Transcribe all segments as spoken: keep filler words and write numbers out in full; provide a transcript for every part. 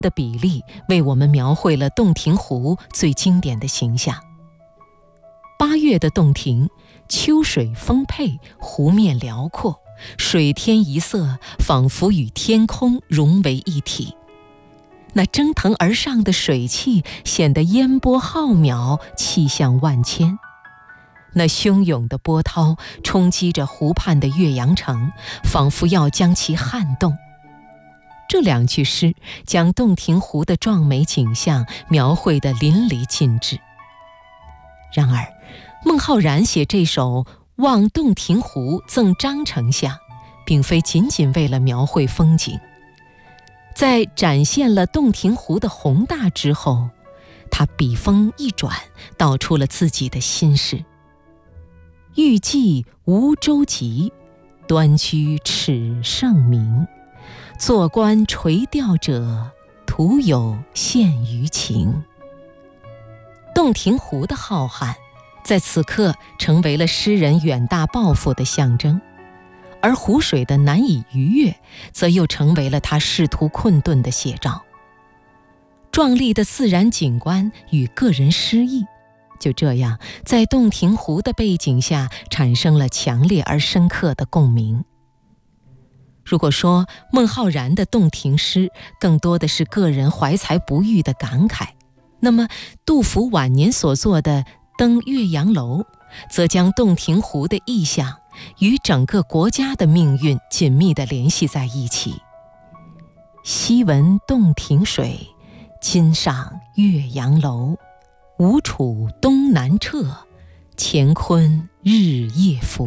的比例为我们描绘了洞庭湖最经典的形象。八月的洞庭，秋水丰沛，湖面辽阔，水天一色，仿佛与天空融为一体。那蒸腾而上的水汽显得烟波浩渺，气象万千。那汹涌的波涛冲击着湖畔的岳阳城，仿佛要将其撼动。这两句诗将洞庭湖的壮美景象描绘得淋漓尽致。然而，孟浩然写这首《望洞庭湖赠张丞相》，并非仅仅为了描绘风景。在展现了洞庭湖的宏大之后，他笔锋一转，道出了自己的心事。欲济无舟楫，端居耻圣明。坐观垂钓者，徒有羡鱼情。洞庭湖的浩瀚，在此刻成为了诗人远大抱负的象征，而湖水的难以逾越，则又成为了他仕途困顿的写照。壮丽的自然景观与个人诗意，就这样在洞庭湖的背景下产生了强烈而深刻的共鸣。如果说孟浩然的洞庭诗更多的是个人怀才不遇的感慨，那么杜甫晚年所作的《登岳阳楼》，则将洞庭湖的意象与整个国家的命运紧密地联系在一起。昔闻洞庭水，今上岳阳楼。吴楚东南坼，乾坤日夜浮。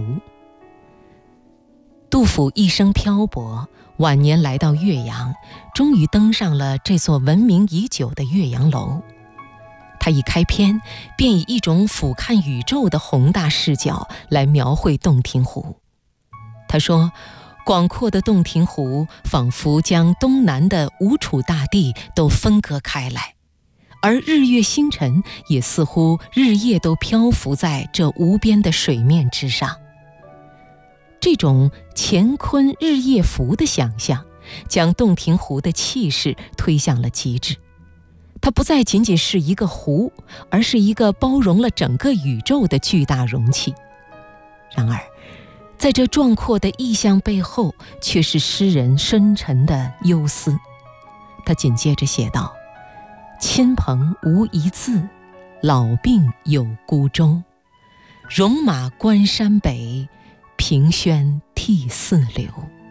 杜甫一生漂泊，晚年来到岳阳，终于登上了这座闻名已久的岳阳楼。他一开篇便以一种俯瞰宇宙的宏大视角来描绘洞庭湖。他说，广阔的洞庭湖仿佛将东南的吴楚大地都分割开来，而日月星辰也似乎日夜都漂浮在这无边的水面之上。这种乾坤日夜浮的想象，将洞庭湖的气势推向了极致。它不再仅仅是一个湖，而是一个包容了整个宇宙的巨大容器。然而，在这壮阔的意象背后，却是诗人深沉的忧思。他紧接着写道：亲朋无一字，老病有孤舟。戎马关山北，凭轩涕泗流。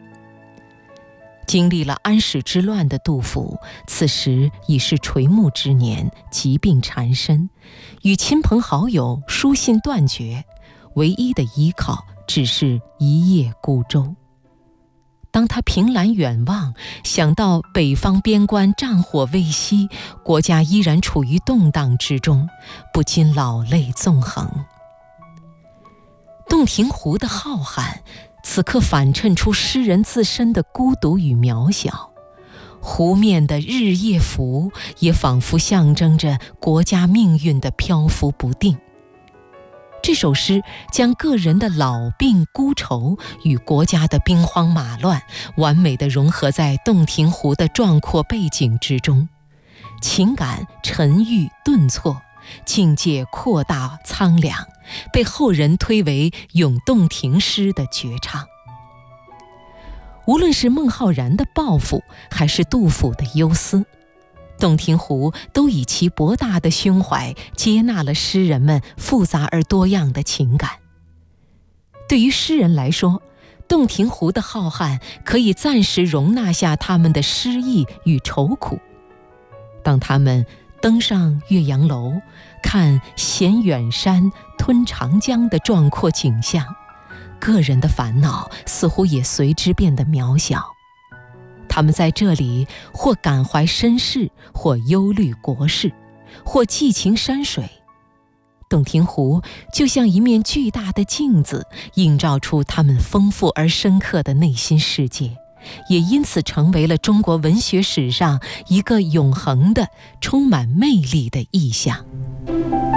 经历了安史之乱的杜甫，此时已是垂暮之年，疾病缠身，与亲朋好友书信断绝，唯一的依靠只是一叶孤舟。当他凭栏远望，想到北方边关战火未息，国家依然处于动荡之中，不禁老泪纵横。洞庭湖的浩瀚，此刻反衬出诗人自身的孤独与渺小。湖面的日夜浮，也仿佛象征着国家命运的漂浮不定。这首诗将个人的老病孤愁与国家的兵荒马乱完美地融合在洞庭湖的壮阔背景之中，情感沉郁顿挫，境界扩大苍凉，被后人推为咏洞庭诗的绝唱。无论是孟浩然的抱负，还是杜甫的忧思，洞庭湖都以其博大的胸怀接纳了诗人们复杂而多样的情感。对于诗人来说，洞庭湖的浩瀚可以暂时容纳下他们的诗意与愁苦。当他们登上岳阳楼，看衔远山吞长江的壮阔景象，个人的烦恼似乎也随之变得渺小。他们在这里或感怀身世，或忧虑国事，或寄情山水。洞庭湖就像一面巨大的镜子，映照出他们丰富而深刻的内心世界，也因此成为了中国文学史上一个永恒的、充满魅力的意象。